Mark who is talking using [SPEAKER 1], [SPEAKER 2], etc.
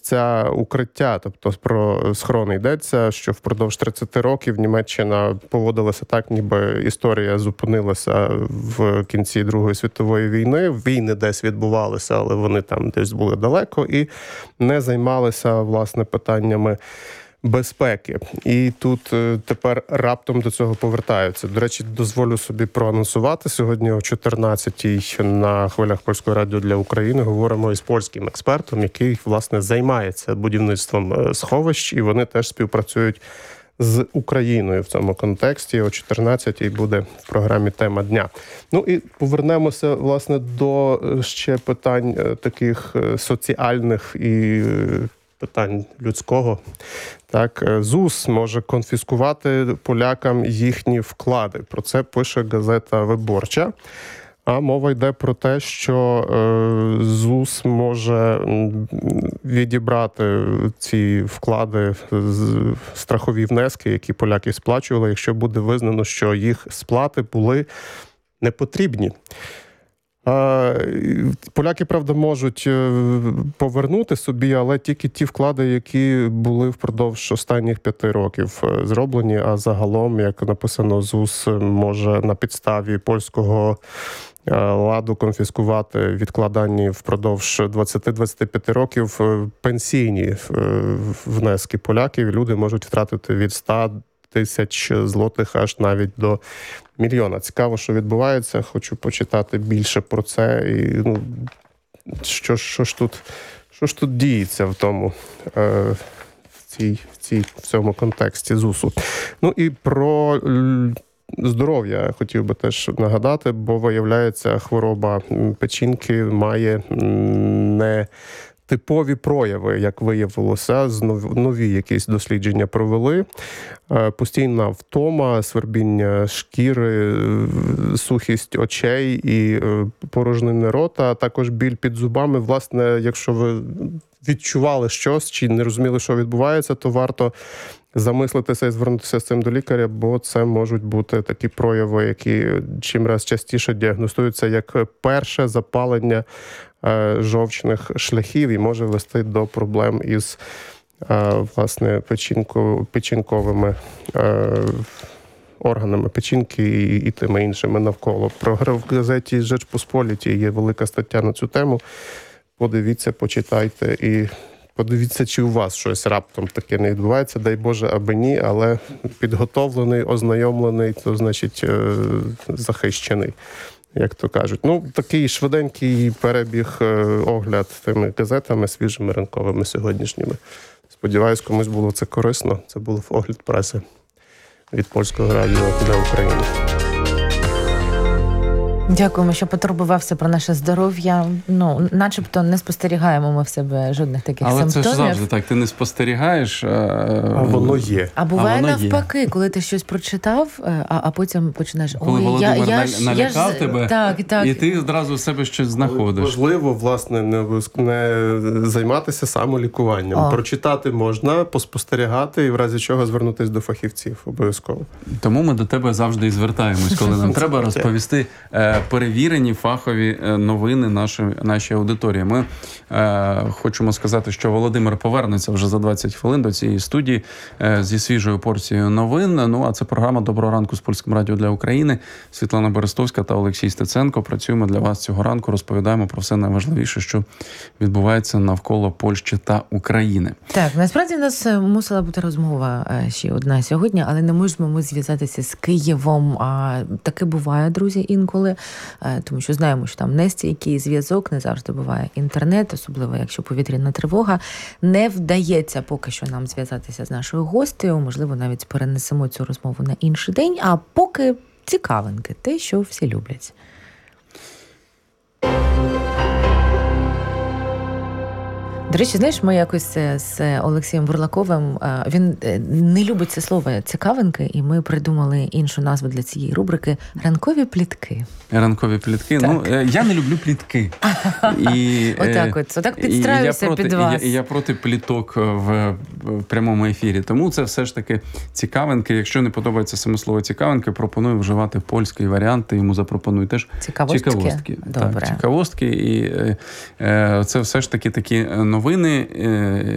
[SPEAKER 1] місця укриття, тобто про схорони йдеться, що впродовж 30 років Німеччина поводилася так, ніби історія зупинилася в кінці Другої світової війни. Війни десь відбувалися, але вони там десь були далеко і не займалися, власне, питаннями безпеки. І тут тепер раптом до цього повертаються. До речі, дозволю собі проанонсувати. Сьогодні о 14-й на хвилях Польського радіо для України говоримо із польським експертом, який, власне, займається будівництвом сховищ, і вони теж співпрацюють з Україною в цьому контексті. О 14-й буде в програмі «Тема дня». Ну і повернемося, власне, до ще питань таких соціальних і питань людського. Так, ЗУС може конфіскувати полякам їхні вклади. Про це пише газета «Виборча». А мова йде про те, що ЗУС може відібрати ці вклади, страхові внески, які поляки сплачували, якщо буде визнано, що їх сплати були непотрібні. Поляки, правда, можуть повернути собі, але тільки ті вклади, які були впродовж останніх 5 років зроблені, а загалом, як написано, ЗУС може на підставі польського ладу конфіскувати відкладені впродовж 20-25 років пенсійні внески поляків. Люди можуть втратити від 100 тисяч злотих аж навіть до 1 мільйона. Цікаво, що відбувається. Хочу почитати більше про це. І, що ж тут діється в тому, в цьому контексті ЗУСу. Ну і про здоров'я я хотів би теж нагадати, бо, виявляється, хвороба печінки має не типові прояви, як виявилося, нові якісь дослідження провели. Постійна втома, свербіння шкіри, сухість очей і порожнини рота, а також біль під зубами. Власне, якщо ви відчували щось чи не розуміли, що відбувається, то варто замислитися і звернутися з цим до лікаря, бо це можуть бути такі прояви, які чимраз частіше діагностуються як перше запалення жовчних шляхів і може вести до проблем із, власне, печінковими органами печінки і тими іншими навколо. В газеті «Rzecz Pospolitej» є велика стаття на цю тему. Подивіться, почитайте і подивіться, чи у вас щось раптом таке не відбувається. Дай Боже, аби ні, але підготовлений, ознайомлений, то, значить, захищений, як то кажуть. Ну, такий швиденький перебіг, огляд тими газетами свіжими, ранковими, сьогоднішніми. Сподіваюсь, комусь було це корисно. Це був огляд преси від Польського радіо для України.
[SPEAKER 2] Дякуємо, що потурбувався про наше здоров'я. Ну, начебто не спостерігаємо ми в себе жодних таких симптомів.
[SPEAKER 3] Але це ж завжди так, ти не спостерігаєш,
[SPEAKER 1] а воно є.
[SPEAKER 2] А буває навпаки, коли ти щось прочитав, а потім починаєш...
[SPEAKER 3] Коли Володимир налякав тебе, і ти одразу в себе щось знаходиш.
[SPEAKER 1] Важливо, власне, не займатися самолікуванням. Прочитати можна, поспостерігати і в разі чого звернутися до фахівців обов'язково.
[SPEAKER 3] Тому ми до тебе завжди і звертаємось, коли нам треба розповісти перевірені фахові новини нашій аудиторії. Ми хочемо сказати, що Володимир повернеться вже за 20 хвилин до цієї студії зі свіжою порцією новин. Ну, а це програма «Доброго ранку» з Польським радіо для України. Світлана Берестовська та Олексій Стеценко. Працюємо для вас цього ранку, розповідаємо про все найважливіше, що відбувається навколо Польщі та України.
[SPEAKER 2] Так, насправді в нас мусила бути розмова ще одна сьогодні, але не можемо ми зв'язатися з Києвом. Таке буває, друзі, інколи. Тому що знаємо, що там нестійкий зв'язок, не завжди буває інтернет, особливо якщо повітряна тривога. Не вдається поки що нам зв'язатися з нашою гостею, можливо, навіть перенесемо цю розмову на інший день, а поки цікавинки, те, що всі люблять. До речі, знаєш, ми якось з Олексієм Бурлаковим, він не любить це слово «цікавинки», і ми придумали іншу назву для цієї рубрики «Ранкові плітки».
[SPEAKER 3] Ранкові плітки? Так. Ну, я не люблю плітки.
[SPEAKER 2] Отак підстраюся під вас.
[SPEAKER 3] Я проти пліток в прямому ефірі. Тому це все ж таки цікавинки. Якщо не подобається саме слово «цікавинки», пропоную вживати польський варіант. Ти йому запропонуй теж цікавостки.
[SPEAKER 2] Добре.
[SPEAKER 3] Так, цікавостки. І це все ж таки такі новини,